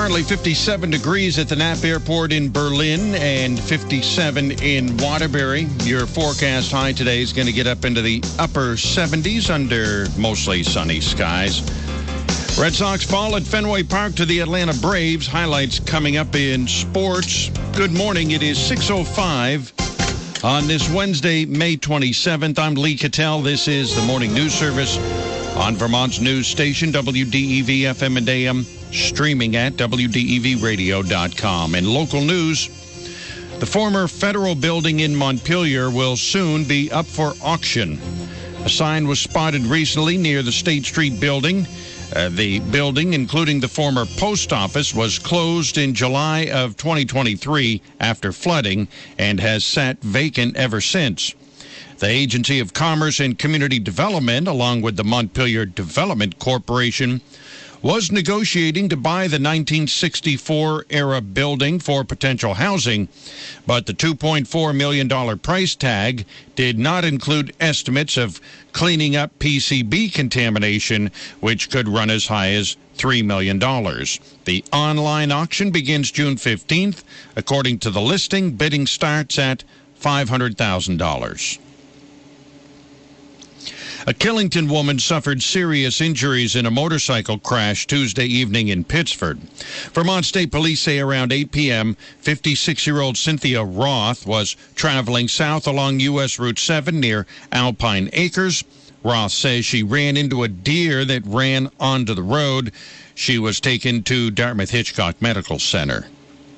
Currently 57 degrees at the Knapp Airport in Berlin and 57 in Waterbury. Your forecast high today is going to get up into the upper 70s under mostly sunny skies. Red Sox fall at Fenway Park to the Atlanta Braves. Highlights coming up in sports. Good morning. It is 6:05 on this Wednesday, May 27th. I'm Lee Cattell. This is the Morning News Service on Vermont's news station, WDEV FM and AM, streaming at WDEVradio.com. In local news, the former federal building in Montpelier will soon be up for auction. A sign was spotted recently near the State Street building. The building, including the former post office, was closed in July of 2023 after flooding and has sat vacant ever since. The Agency of Commerce and Community Development, along with the Montpelier Development Corporation, was negotiating to buy the 1964-era building for potential housing, but the $2.4 million price tag did not include estimates of cleaning up PCB contamination, which could run as high as $3 million. The online auction begins June 15th. According to the listing, bidding starts at $500,000. A Killington woman suffered serious injuries in a motorcycle crash Tuesday evening in Pittsford. Vermont State Police say around 8 p.m., 56-year-old Cynthia Roth was traveling south along U.S. Route 7 near Alpine Acres. Roth says she ran into a deer that ran onto the road. She was taken to Dartmouth-Hitchcock Medical Center.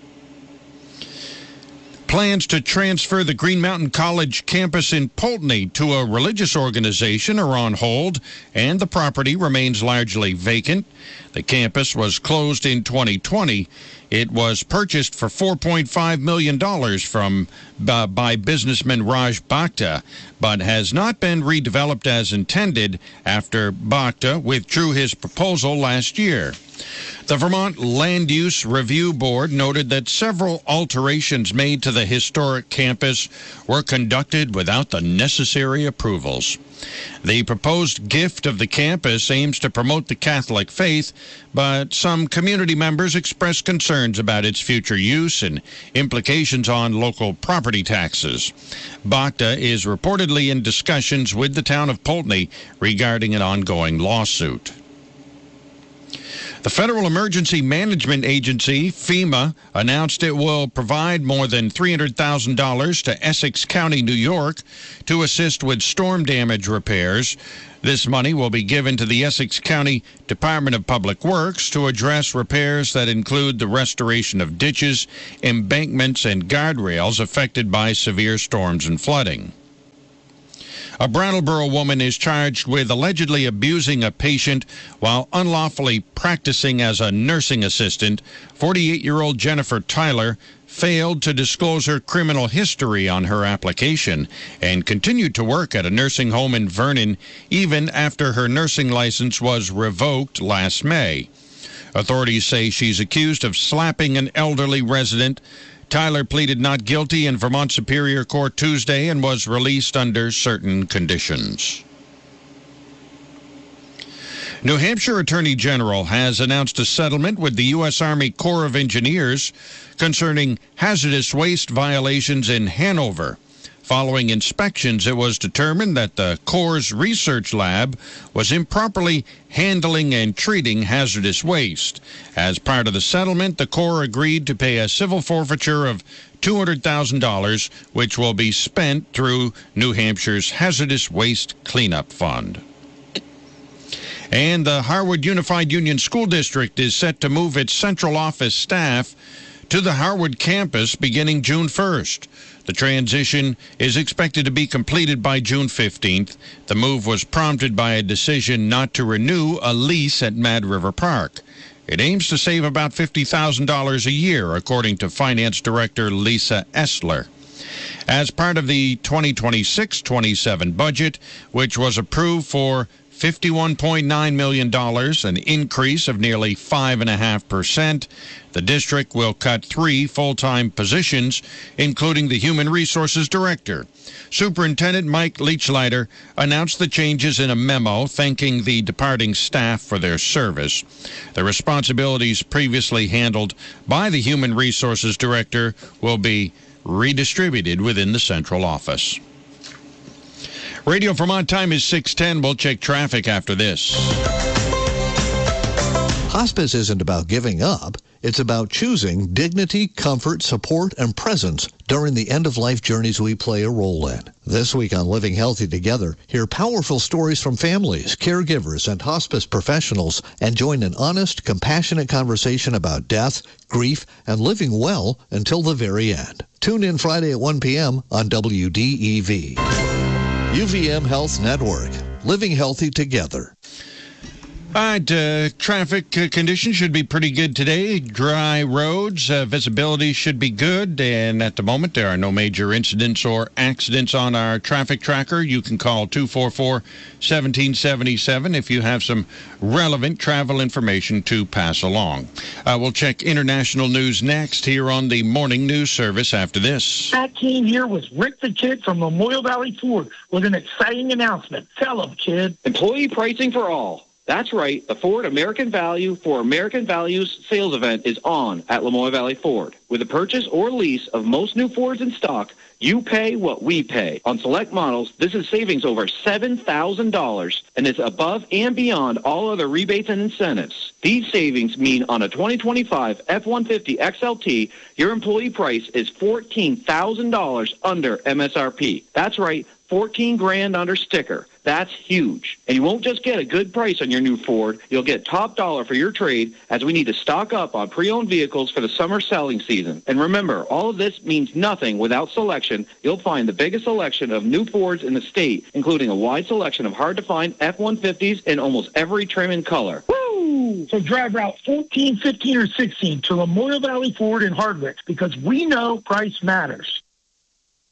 Plans to transfer the Green Mountain College campus in Poultney to a religious organization are on hold, and the property remains largely vacant. The campus was closed in 2020. It was purchased for $4.5 million by businessman Raj Bhakta, but has not been redeveloped as intended after Bhakta withdrew his proposal last year. The Vermont Land Use Review Board noted that several alterations made to the historic campus were conducted without the necessary approvals. The proposed gift of the campus aims to promote the Catholic faith, but some community members expressed concerns about its future use and implications on local property taxes. Bhakta is reportedly in discussions with the town of Poultney regarding an ongoing lawsuit. The Federal Emergency Management Agency, FEMA, announced it will provide more than $300,000 to Essex County, New York, to assist with storm damage repairs. This money will be given to the Essex County Department of Public Works to address repairs that include the restoration of ditches, embankments, and guardrails affected by severe storms and flooding. A Brattleboro woman is charged with allegedly abusing a patient while unlawfully practicing as a nursing assistant. 48-year-old Jennifer Tyler failed to disclose her criminal history on her application and continued to work at a nursing home in Vernon even after her nursing license was revoked last May. Authorities say she's accused of slapping an elderly resident. Tyler pleaded not guilty in Vermont Superior Court Tuesday and was released under certain conditions. New Hampshire Attorney General has announced a settlement with the U.S. Army Corps of Engineers concerning hazardous waste violations in Hanover. Following inspections, it was determined that the Corps' research lab was improperly handling and treating hazardous waste. As part of the settlement, the Corps agreed to pay a civil forfeiture of $200,000, which will be spent through New Hampshire's Hazardous Waste Cleanup Fund. And the Harwood Unified Union School District is set to move its central office staff to the Harwood campus beginning June 1st. The transition is expected to be completed by June 15th. The move was prompted by a decision not to renew a lease at Mad River Park. It aims to save about $50,000 a year, according to Finance Director Lisa Essler. As part of the 2026-27 budget, which was approved for $51.9 million, an increase of nearly 5.5%. The district will cut 3 full-time positions, including the Human Resources Director. Superintendent Mike Leachlider announced the changes in a memo thanking the departing staff for their service. The responsibilities previously handled by the Human Resources Director will be redistributed within the central office. Radio Vermont time is 6:10. We'll check traffic after this. Hospice isn't about giving up. It's about choosing dignity, comfort, support, and presence during the end-of-life journeys we play a role in. This week on Living Healthy Together, hear powerful stories from families, caregivers, and hospice professionals, and join an honest, compassionate conversation about death, grief, and living well until the very end. Tune in Friday at 1 p.m. on WDEV. UVM Health Network. Living Healthy Together. All right, traffic conditions should be pretty good today. Dry roads, visibility should be good, and at the moment there are no major incidents or accidents on our traffic tracker. You can call 244-1777 if you have some relevant travel information to pass along. We'll check international news next here on the Morning News Service after this. That team here was Rick the Kid from Memorial Valley Ford with an exciting announcement. Tell him, kid. Employee pricing for all. That's right. The Ford American Value for American Values sales event is on at Lamoille Valley Ford. With the purchase or lease of most new Fords in stock, you pay what we pay. On select models, this is savings over $7,000 and is above and beyond all other rebates and incentives. These savings mean on a 2025 F-150 XLT, your employee price is $14,000 under MSRP. That's right, $14,000 under sticker. That's huge. And you won't just get a good price on your new Ford. You'll get top dollar for your trade as we need to stock up on pre-owned vehicles for the summer selling season. And remember, all of this means nothing without selection. You'll find the biggest selection of new Fords in the state, including a wide selection of hard-to-find F-150s in almost every trim and color. Woo! So drive Route 14, 15, or 16 to Memorial Valley Ford in Hardwick because we know price matters.